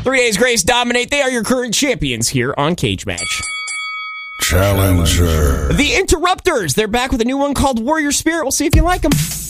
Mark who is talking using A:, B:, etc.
A: 3 Days Grace dominate. They are your current champions here on Cage Match.
B: Challenger.
A: The Interrupters. They're back with a new one called Warrior Spirit. We'll see if you like them.